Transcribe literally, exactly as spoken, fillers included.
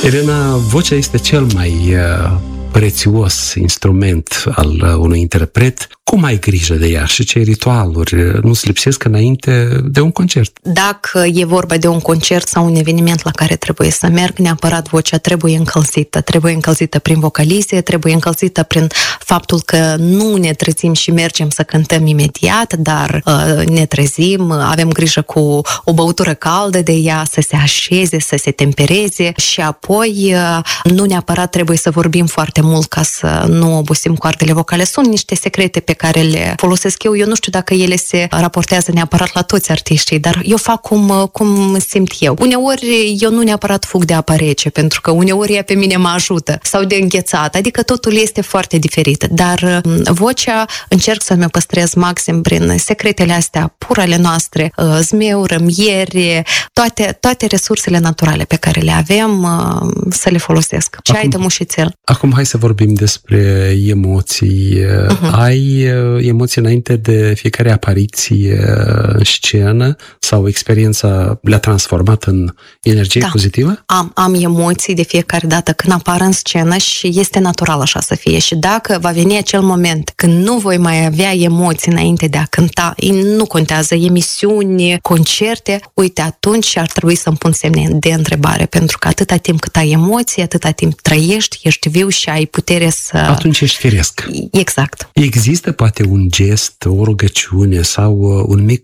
Elena, vocea este cel mai uh, prețios instrument al uh, unui interpret. Cum ai grijă de ea și ce ritualuri nu se lipsesc înainte de un concert? Dacă e vorba de un concert sau un eveniment la care trebuie să merg, neapărat vocea trebuie încălzită. Trebuie încălzită prin vocalizie, trebuie încălzită prin faptul că nu ne trezim și mergem să cântăm imediat, dar uh, ne trezim, avem grijă cu o băutură caldă de ea, să se așeze, să se tempereze și apoi uh, nu neapărat trebuie să vorbim foarte mult ca să nu obosim coardele vocale. Sunt niște secrete pe care le folosesc eu. Eu nu știu dacă ele se raportează neapărat la toți artiștii, dar eu fac cum, cum simt eu. Uneori eu nu neapărat fug de apă rece, pentru că uneori ea pe mine mă ajută, sau de înghețat, adică totul este foarte diferit, dar vocea încerc să-mi o păstrez maxim prin secretele astea pur ale noastre, zmeu, rămiere, toate, toate resursele naturale pe care le avem, să le folosesc. Ceai de mușițel. Acum hai să vorbim despre emoții. Uh-huh. Ai emoții înainte de fiecare apariție în scenă sau experiența le-a transformat în energie da. pozitivă? Am, am emoții de fiecare dată când apar în scenă și este natural așa să fie. Și dacă va veni acel moment când nu voi mai avea emoții înainte de a cânta, nu contează emisiuni, concerte, uite, atunci ar trebui să-mi pun semne de întrebare, pentru că atâta timp cât ai emoții, atâta timp trăiești, ești viu și ai putere să... Atunci ești firesc. Exact. Există poate un gest, o rugăciune sau un mic